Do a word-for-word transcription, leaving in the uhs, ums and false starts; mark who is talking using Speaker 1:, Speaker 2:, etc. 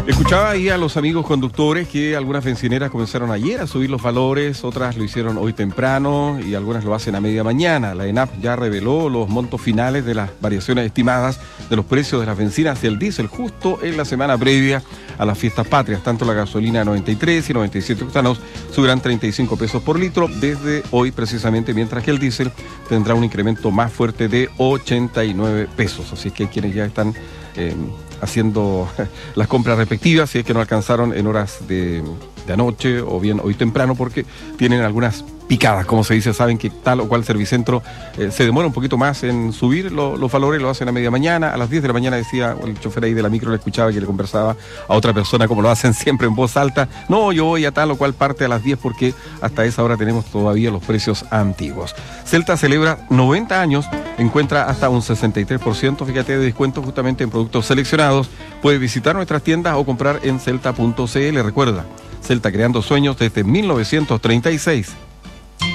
Speaker 1: Escuchaba ahí a los amigos conductores que algunas bencineras comenzaron ayer a subir los valores, otras lo hicieron hoy temprano y algunas lo hacen a media mañana. La ENAP ya reveló los montos finales de las variaciones estimadas de los precios de las bencinas y el diésel justo en la semana previa a las fiestas patrias. Tanto la gasolina noventa y tres y noventa y siete octanos subirán treinta y cinco pesos por litro desde hoy precisamente, mientras que el diésel tendrá un incremento más fuerte de ochenta y nueve pesos. Así que quienes ya están Eh, haciendo las compras respectivas, si es que no alcanzaron en horas de, de anoche o bien hoy temprano, porque tienen algunas picadas, como se dice, saben que tal o cual servicentro eh, se demora un poquito más en subir lo, los valores, lo hacen a media mañana, a las diez de la mañana decía el chofer ahí de la micro, le escuchaba que le conversaba a otra persona, como lo hacen siempre en voz alta, no, yo voy a tal o cual parte a las diez porque hasta esa hora tenemos todavía los precios antiguos. Celta celebra noventa años, encuentra hasta un sesenta y tres por ciento, fíjate, de descuento justamente en productos seleccionados. Puedes visitar nuestras tiendas o comprar en celta punto c l. Recuerda, Celta creando sueños desde mil novecientos treinta y seis.